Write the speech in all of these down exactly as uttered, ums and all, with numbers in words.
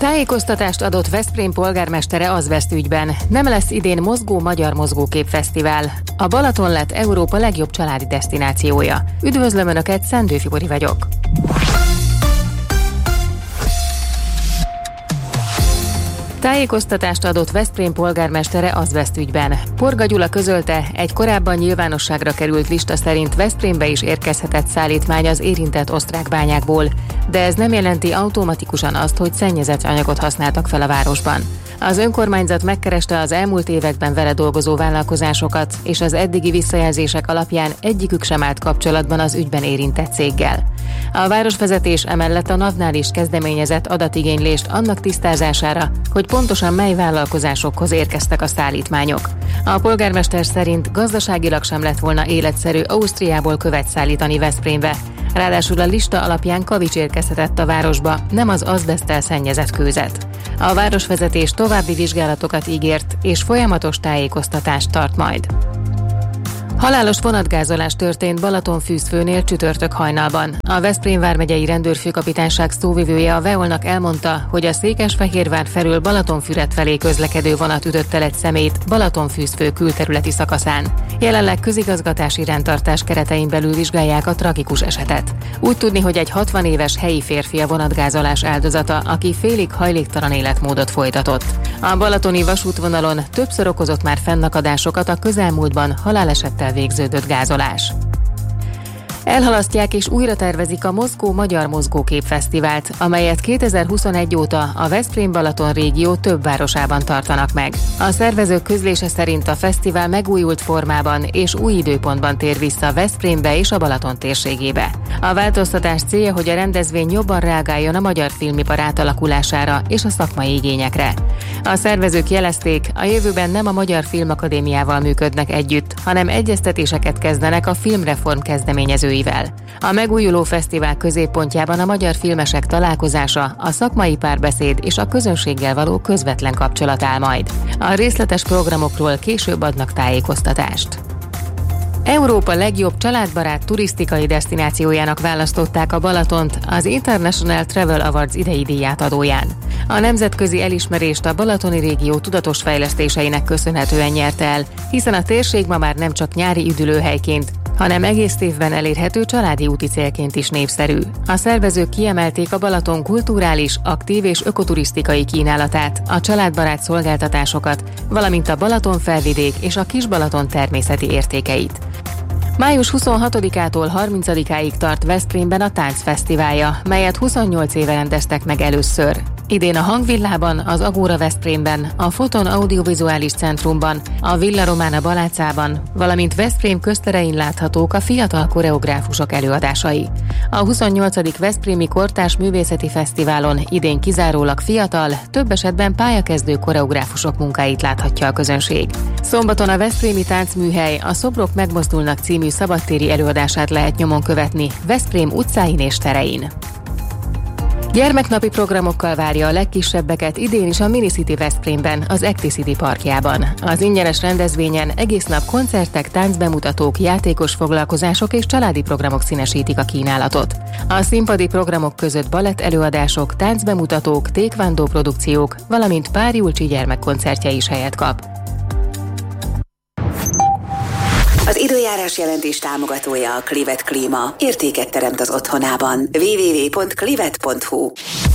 Tájékoztatást adott Veszprém polgármestere azbeszt ügyben. Nem lesz idén mozgó magyar mozgókép fesztivál. A Balaton lett Európa legjobb családi desztinációja. Üdvözlöm Önöket, Szendő Fibori vagyok. Tájékoztatást adott Veszprém polgármestere azbeszt ügyben. Porga Gyula közölte, egy korábban nyilvánosságra került lista szerint Veszprémbe is érkezhetett szállítmány az érintett osztrák bányákból, de ez nem jelenti automatikusan azt, hogy szennyezett anyagot használtak fel a városban. Az önkormányzat megkereste az elmúlt években vele dolgozó vállalkozásokat, és az eddigi visszajelzések alapján egyikük sem állt kapcsolatban az ügyben érintett céggel. A városvezetés emellett a NAV-nál is kezdeményezett adatigénylést annak tisztázására, hogy pontosan mely vállalkozásokhoz érkeztek a szállítmányok. A polgármester szerint gazdaságilag sem lett volna életszerű Ausztriából követ szállítani Veszprémbe. Ráadásul a lista alapján kavics érkezhetett a városba, nem az azbeszttel szennyezett kőzet. A városvezetés további vizsgálatokat ígért, és folyamatos tájékoztatást tart majd. Halálos vonatgázolás történt Balatonfürdőnél csütörtök hajnalban. A Veszprém vármegyei rendőrfőkapitányság szóvivője a Veolnak elmondta, hogy a Székesfehérvár felől Balatonfüred felé közlekedő vonat ütötte el egy személyt Balatonfürdő külterületi szakaszán. Jelenleg közigazgatási rendtartás keretein belül vizsgálják a tragikus esetet. Úgy tudni, hogy egy hatvan éves helyi férfi a vonatgázolás áldozata, aki félig hajléktalan életmódot folytatott. A balatoni vasútvonalon többször okozott már fennakadásokat a közelmúltban halálesettel végződött gázolás. Elhalasztják és újra tervezik a Mozgó Magyar Mozgókép Fesztivált, amelyet kétezer-huszonegy óta a Veszprém-Balaton régió több városában tartanak meg. A szervezők közlése szerint a fesztivál megújult formában és új időpontban tér vissza Veszprémbe és a Balaton térségébe. A változtatás célja, hogy a rendezvény jobban reagáljon a magyar filmipar átalakulására és a szakmai igényekre. A szervezők jelezték, a jövőben nem a Magyar Filmakadémiával működnek együtt, hanem egyeztetéseket kezdenek a filmreform kezdeményezőivel. A megújuló fesztivál középpontjában a magyar filmesek találkozása, a szakmai párbeszéd és a közönséggel való közvetlen kapcsolat áll majd. A részletes programokról később adnak tájékoztatást. Európa legjobb családbarát turisztikai desztinációjának választották a Balatont az International Travel Awards idei díjátadóján. A nemzetközi elismerést a balatoni régió tudatos fejlesztéseinek köszönhetően nyerte el, hiszen a térség ma már nem csak nyári üdülőhelyként, hanem egész évben elérhető családi úti célként is népszerű. A szervezők kiemelték a Balaton kulturális, aktív és ökoturisztikai kínálatát, a családbarát szolgáltatásokat, valamint a Balaton felvidék és a Kis-Balaton természeti értékeit. május huszonhatodikától harmincadikáig tart Veszprémben a Táncfesztiválja, melyet huszonnyolc éve rendeztek meg először. Idén a Hangvillában, az Agora Veszprémben, a Foton Audiovizuális Centrumban, a Villa Romana Balácában, valamint Veszprém közterein láthatók a fiatal koreográfusok előadásai. A huszonnyolcadik Veszprémi Kortárs Művészeti Fesztiválon idén kizárólag fiatal, több esetben pályakezdő koreográfusok munkáit láthatja a közönség. Szombaton a Veszprémi Táncműhely a Szobrok megmozdulnak című szabadtéri előadását lehet nyomon követni Veszprém utcáin és terein. Gyermeknapi programokkal várja a legkisebbeket idén is a Minicity Veszprémben, az Acticity parkjában. Az ingyenes rendezvényen egész nap koncertek, táncbemutatók, játékos foglalkozások és családi programok színesítik a kínálatot. A színpadi programok között balett előadások, táncbemutatók, taekwondo produkciók, valamint Pár Julcsi gyermekkoncertje is helyet kap. Az időjárás jelentés támogatója a Clivet Klíma. Értéket teremt az otthonában. double-u double-u double-u pont clivet pont hu.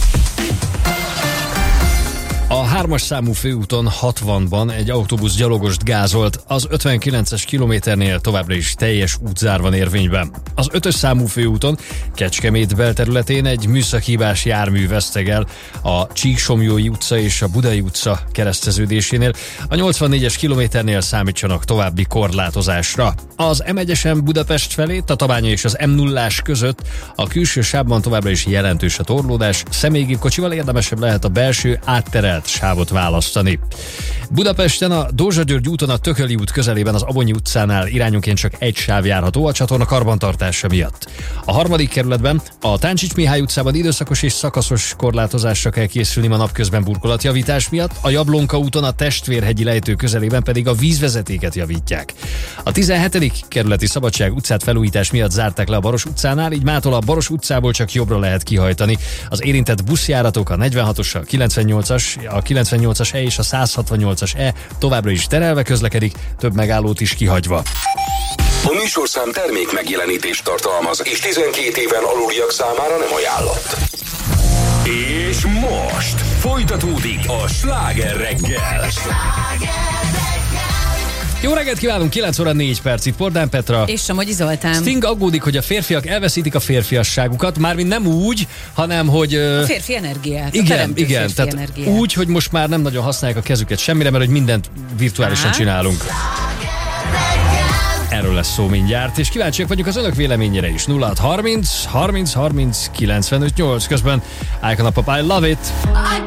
A hármas számú főúton hatvanban egy autóbusz gyalogost gázolt, az ötvenkilences kilométernél továbbra is teljes útzár van érvényben. Az ötös számú főúton Kecskemét belterületén egy műszakihibás jármű vesztegel a Csíksomlyói utca és a Budai utca kereszteződésénél. A nyolcvannégyes kilométernél számítsanak további korlátozásra. Az em egyesen Budapest felé, Tatabánya és az em nullás között a külső sávban továbbra is jelentős a torlódás. Személygépkocsival érdemesebb lehet a belső átterelt sáv sávot választani. Budapesten a Dózsa György úton a Tököli út közelében az Abonyi utcánál irányonként csak egy sáv járható a csatorna karbantartása miatt. A harmadik kerületben a Táncsics Mihály utcában időszakos és szakaszos korlátozásra kell készülni ma napközben burkolatjavítás miatt, a Jablonka úton a Testvérhegyi lejtő közelében pedig a vízvezetéket javítják. A tizenhetedik kerületi Szabadság utcát felújítás miatt zárták le a Baros utcánál, így mától a Baros utcából csak jobbra lehet kihajtani. Az érintett buszjáratok a negyvenhatos, a kilencvennyolcas, a kilencvennyolcas E és a száz hatvannyolcas E továbbra is terelve közlekedik, több megállót is kihagyva. A műsorszám termék megjelenítést tartalmaz, és tizenkét éven aluliak számára nem ajánlott. És most folytatódik a Sláger reggel. Jó reggelt kívánunk, kilenc óra négy perc, itt Pordán Petra. És Somogyi Zoltán. Sting aggódik, hogy a férfiak elveszítik a férfiasságukat, mármint nem úgy, hanem hogy... A férfi energiát. Igen, igen, tehát energiát. úgy, hogy most már nem nagyon használják a kezüket semmire, mert hogy mindent virtuálisan Á. csinálunk. Erről lesz szó mindjárt, és kíváncsiak vagyunk az önök véleményére is. nulla hat harminc harminc harminc kilencvenöt nyolc közben Icon Pop, I Love It.